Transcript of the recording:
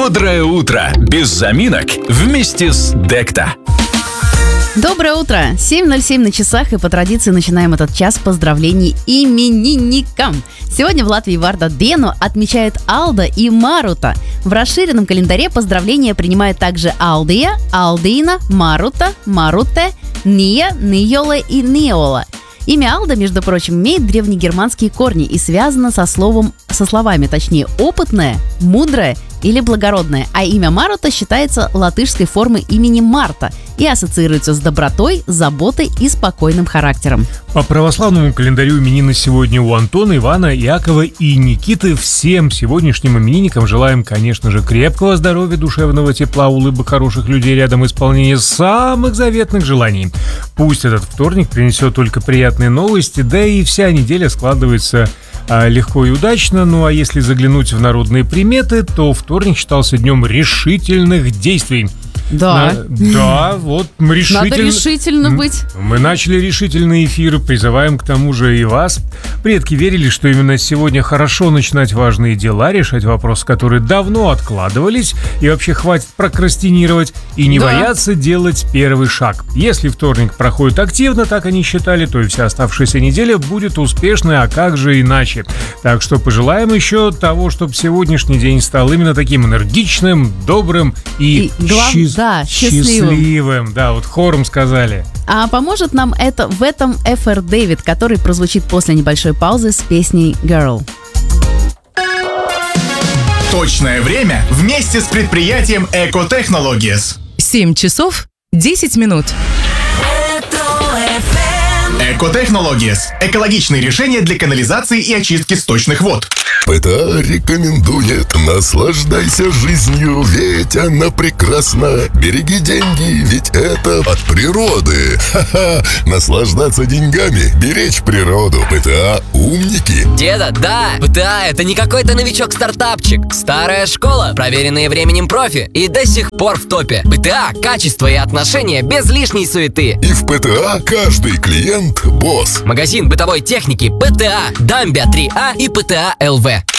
Бодрое утро, без заминок, вместе с Декта. Доброе утро! 7:07 на часах, и по традиции начинаем этот час поздравлений именинникам. Сегодня в Латвии Варда Дену отмечают Алда и Марута. В расширенном календаре поздравления принимают также Алдия, Алдина, Марута, Маруте, Ния, Ниола и Ниола. Имя Алда, между прочим, имеет древнегерманские корни и связано со словами, точнее, опытное, мудрое или благородное, а имя Марута считается латышской формой имени Марта и ассоциируется с добротой, заботой и спокойным характером. По православному календарю именины сегодня у Антона, Ивана, Якова и Никиты. Всем сегодняшним именинникам желаем, конечно же, крепкого здоровья, душевного тепла, улыбок, хороших людей рядом и исполнения самых заветных желаний. Пусть этот вторник принесет только приятные новости, да и вся неделя складывается легко и удачно. Ну а если заглянуть в народные приметы, то вторник считался днем решительных действий. Да, вот надо решительно быть. Мы начали решительный эфир, призываем к тому же и вас. Предки верили, что именно сегодня хорошо начинать важные дела, решать вопросы, которые давно откладывались, и вообще хватит прокрастинировать и не бояться делать первый шаг. Если вторник проходит активно, так они считали, то и вся оставшаяся неделя будет успешной, а как же иначе. Так что пожелаем еще того, чтобы сегодняшний день стал именно таким энергичным, добрым и счастливым. Да, вот хором сказали. А поможет нам это в этом Эфер Дэвид, который прозвучит после небольшой паузы с песней «Girl». Точное время вместе с предприятием Eco Technologies. 7 часов 10 минут. Eco Technologies – экологичные решения для канализации и очистки сточных вод. ПТА рекомендует: наслаждайся жизнью, ведь она прекрасна. Береги деньги, ведь это от природы. Ха-ха. Наслаждаться деньгами, беречь природу. ПТА умники. Деда, да, ПТА — это не какой-то новичок-стартапчик. Старая школа, проверенные временем профи и до сих пор в топе. ПТА — качество и отношения без лишней суеты. И в ПТА каждый клиент — босс. Магазин бытовой техники ПТА, Дамбия 3А и ПТА ЛВ.